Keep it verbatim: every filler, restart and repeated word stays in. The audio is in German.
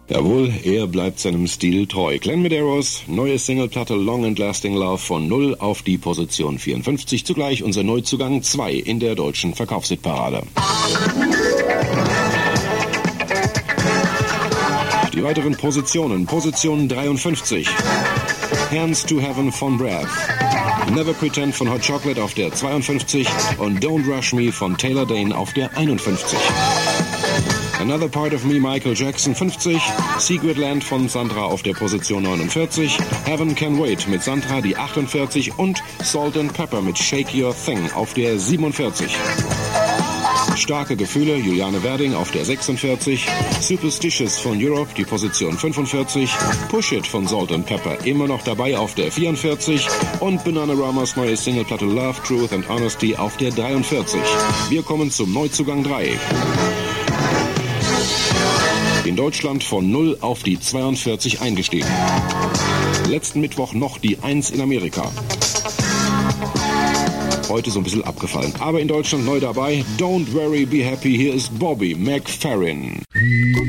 Jawohl, er bleibt seinem Stil treu. Glenn Medeiros, neue Singleplatte Long and Lasting Love von null auf die Position vierundfünfzig. Zugleich unser Neuzugang zwei in der deutschen Verkaufshitparade. Die weiteren Positionen. Position dreiundfünfzig. Hands to Heaven von Breath. Never Pretend von Hot Chocolate auf der zweiundfünfzig und Don't Rush Me von Taylor Dane auf der einundfünfzig. Another Part of Me, Michael Jackson, fünfzig. Secret Land von Sandra auf der Position neunundvierzig. Heaven Can Wait mit Sandra, die achtundvierzig. Und Salt and Pepper mit Shake Your Thing auf der siebenundvierzig. Starke Gefühle, Juliane Werding auf der sechsundvierzig. Superstitious von Europe, die Position fünfundvierzig. Push It von Salt and Pepper, immer noch dabei auf der vierundvierzig. Und Bananaramas neue Singleplatte Love, Truth and Honesty auf der dreiundvierzig. Wir kommen zum Neuzugang drei. In Deutschland von null auf die zweiundvierzig eingestiegen. Letzten Mittwoch noch die eins in Amerika. Heute so ein bisschen abgefallen. Aber in Deutschland neu dabei. Don't Worry, Be Happy. Hier ist Bobby McFerrin.